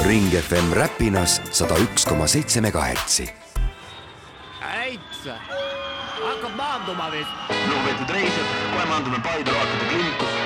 Ring FM Räpinas 101,7 MHz. Äitsa, hakkab maanduma vist. Lugupeetud reisijad, kohe maandume Paide Raakade kliinikus.